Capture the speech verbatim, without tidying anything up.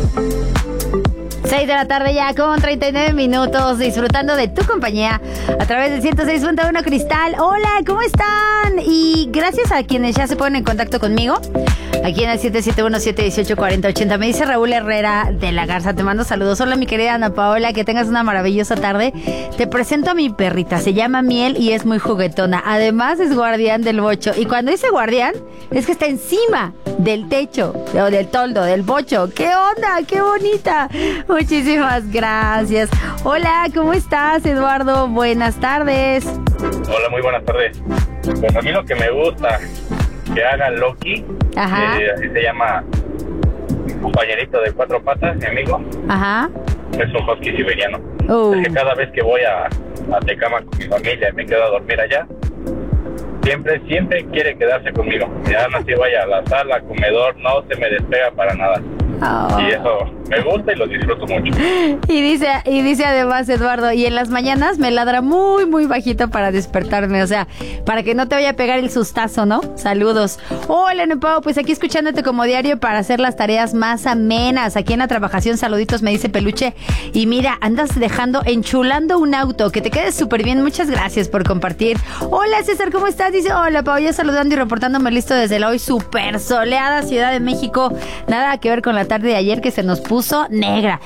seis de la tarde ya con treinta y nueve minutos, disfrutando de tu compañía a través del ciento seis punto uno Cristal. Hola, ¿cómo están? Y gracias a quienes ya se ponen en contacto conmigo aquí en el siete siete uno, siete uno ocho, cuatro cero ocho cero. Me dice Raúl Herrera de la Garza, te mando saludos. Hola, mi querida Ana Paola, que tengas una maravillosa tarde. Te presento a mi perrita, se llama Miel y es muy juguetona. Además es guardián del bocho. Y cuando dice guardián, es que está encima del techo o del toldo, del bocho. ¡Qué onda! ¡Qué bonita! Muchísimas gracias. Hola, ¿cómo estás, Eduardo? Buenas tardes. Hola, muy buenas tardes. Pues a mí lo que me gusta que haga Loki, Ajá. eh, así se llama, mi compañerito de cuatro patas, mi amigo. Ajá. Es un husky siberiano. Uh. Es que cada vez que voy a, a Tecama con mi familia y me quedo a dormir allá, siempre, siempre quiere quedarse conmigo. Ya no se vaya a la sala, comedor, no se me despega para nada. Oh. Y eso me gusta y lo disfruto mucho. Y dice, y dice además Eduardo, y en las mañanas me ladra muy, muy bajito para despertarme, o sea, para que no te vaya a pegar el sustazo, ¿no? Saludos. Hola, Nepao, pues aquí escuchándote como diario para hacer las tareas más amenas. Aquí en la trabajación, saluditos, me dice Peluche. Y mira, andas dejando, enchulando un auto, que te quedes súper bien. Muchas gracias por compartir. Hola, César, ¿cómo estás? Dice, hola, Pau, ya saludando y reportándome listo desde la hoy súper soleada Ciudad de México. Nada que ver con la tarde de ayer que se nos puso negra.